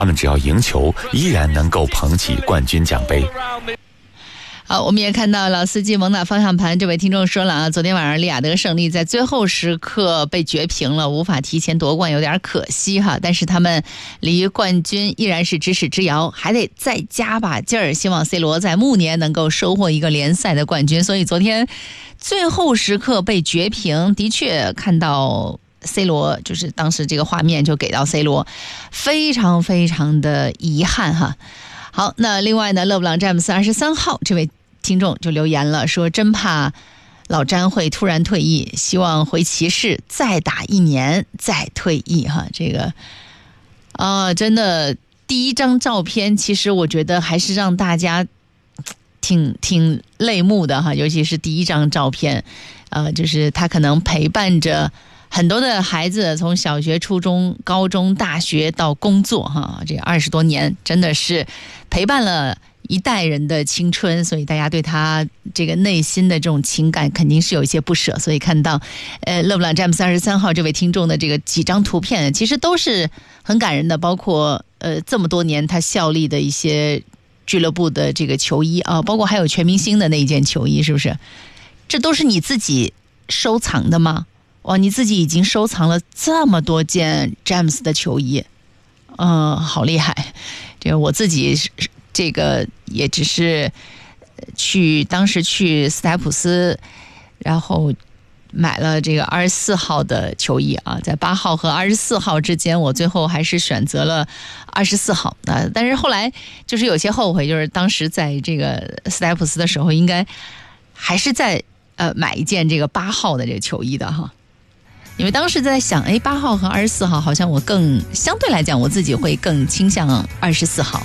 他们只要赢球，依然能够捧起冠军奖杯。 好，我们也看到老司机猛打方向盘，这位听众说了啊，昨天晚上利雅得胜利在最后时刻被绝平了，无法提前夺冠，有点可惜哈。但是他们离冠军依然是咫尺之遥，还得再加把劲儿，希望 C 罗在暮年能够收获一个联赛的冠军。所以昨天最后时刻被绝平，的确看到 C 罗，就是当时这个画面就给到 C 罗，非常非常的遗憾哈。好，那另外呢，勒布朗詹姆斯23号这位听众就留言了，说真怕老詹会突然退役，希望回骑士再打1年再退役哈。这个真的第一张照片其实我觉得还是让大家挺泪目的哈，尤其是第一张照片，就是他可能陪伴着很多的孩子从小学、初中、高中、大学到工作哈，这20多年真的是陪伴了一代人的青春，所以大家对他这个内心的这种情感肯定是有一些不舍。所以看到勒布朗詹姆斯23号这位听众的这个几张图片，其实都是很感人的，包括这么多年他效力的一些俱乐部的这个球衣啊，包括还有全明星的那一件球衣，是不是？这都是你自己收藏的吗？哇，你自己已经收藏了这么多件詹姆斯的球衣，好厉害！这个我自己这个也只是当时去斯台普斯，然后买了这个24号的球衣啊，在8号和24号之间，我最后还是选择了24号啊。但是后来就是有些后悔，就是当时在这个斯台普斯的时候，应该还是在买一件这个8号的这个球衣的哈。因为当时在想，8号和24号好像我相对来讲我自己会更倾向24号。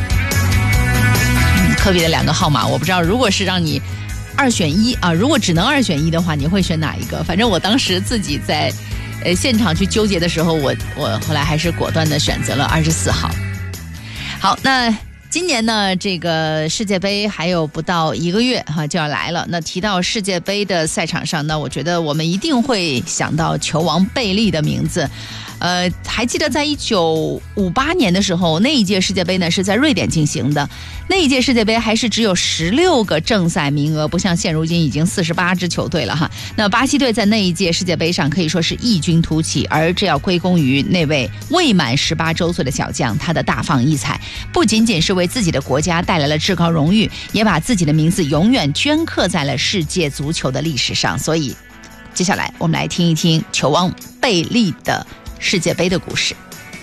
科比的2个号码，我不知道如果是让你2选1啊，如果只能2选1的话，你会选哪一个？反正我当时自己在现场去纠结的时候，我后来还是果断的选择了24号。好，那今年呢，这个世界杯还有不到1个月哈就要来了。那提到世界杯的赛场上呢，我觉得我们一定会想到球王贝利的名字。还记得在1958年的时候，那一届世界杯呢是在瑞典进行的。那一届世界杯还是只有16个正赛名额，不像现如今已经48支球队了哈。那巴西队在那一届世界杯上可以说是异军突起，而这要归功于那位未满18周岁的小将，他的大放异彩，不仅仅是为自己的国家带来了至高荣誉，也把自己的名字永远镌刻在了世界足球的历史上。所以接下来我们来听一听球王贝利的世界杯的故事。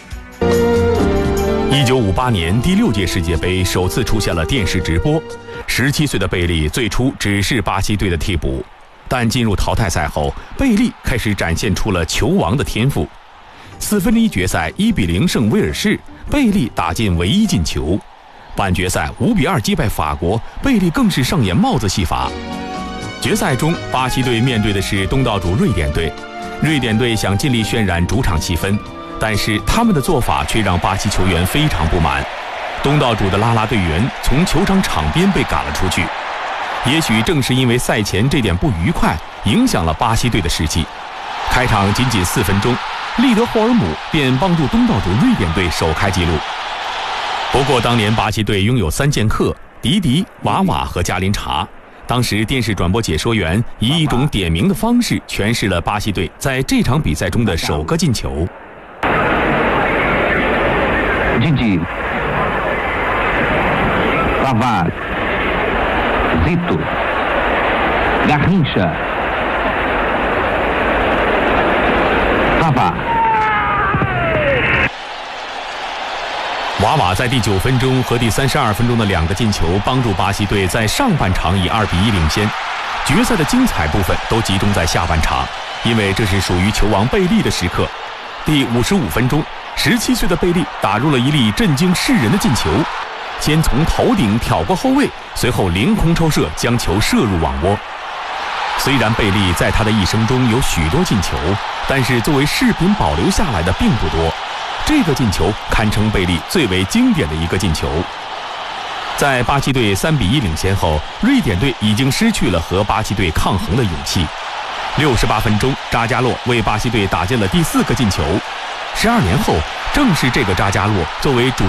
1958年第6届世界杯首次出现了电视直播。17岁的贝利最初只是巴西队的替补，但进入淘汰赛后，贝利开始展现出了球王的天赋。4分之一决赛1-0胜威尔士，贝利打进唯一进球。半决赛5-2击败法国，贝利更是上演帽子戏法。决赛中，巴西队面对的是东道主瑞典队。瑞典队想尽力渲染主场气氛，但是他们的做法却让巴西球员非常不满。东道主的啦啦队员从球场场边被赶了出去。也许正是因为赛前这点不愉快，影响了巴西队的士气。开场仅仅4分钟，利德霍尔姆便帮助东道主瑞典队首开纪录。不过当年巴西队拥有3剑客，迪迪、瓦瓦和加林查。当时电视转播解说员以一种点名的方式诠释了巴西队在这场比赛中的首个进球。 Didi, Pavard, Zito, Garrincha, Pavard。 瓦瓦在第9分钟和第32分钟的2个进球，帮助巴西队在上半场以2-1领先。决赛的精彩部分都集中在下半场，因为这是属于球王贝利的时刻。第55分钟，17岁的贝利打入了一粒震惊世人的进球，先从头顶挑过后卫，随后凌空抽射将球射入网窝。虽然贝利在他的一生中有许多进球，但是作为视频保留下来的并不多。这个进球堪称贝利最为经典的一个进球。在巴西队3-1领先后，瑞典队已经失去了和巴西队抗衡的勇气。68分钟，扎加洛为巴西队打进了第4个进球。12年后，正是这个扎加洛作为主